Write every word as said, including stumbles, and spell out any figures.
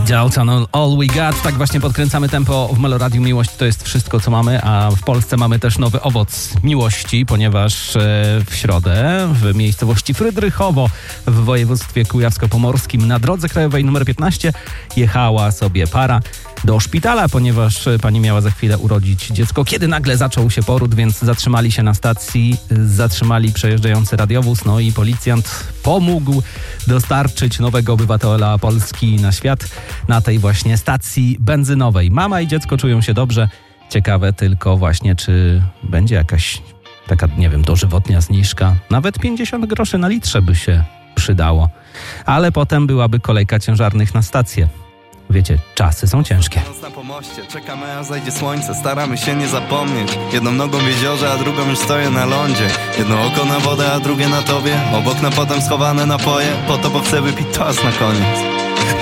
Dalton, All We Got. Tak właśnie podkręcamy tempo w Meloradiu. Miłość to jest wszystko, co mamy, a w Polsce mamy też nowy owoc miłości, ponieważ w środę w miejscowości Frydrychowo w województwie kujawsko-pomorskim na drodze krajowej numer piętnaście jechała sobie para do szpitala, ponieważ pani miała za chwilę urodzić dziecko, kiedy nagle zaczął się poród, więc zatrzymali się na stacji, zatrzymali przejeżdżający radiowóz, no i policjant pomógł dostarczyć nowego obywatela Polski na świat na tej właśnie stacji benzynowej. Mama i dziecko czują się dobrze. Ciekawe tylko właśnie, czy będzie jakaś taka, nie wiem, dożywotnia zniżka. Nawet pięćdziesiąt groszy na litrze by się przydało. Ale potem byłaby kolejka ciężarnych na stację. Wiecie, czasy są ciężkie. Na pomoście, czekamy aż zajdzie słońce, staramy się nie zapomnieć. Jedną nogą w jeziorze, a drugą już stoję na lądzie. Jedno oko na wodę, a drugie na tobie. Obok na potem schowane napoje, po to, bo chcę wypić toast na koniec.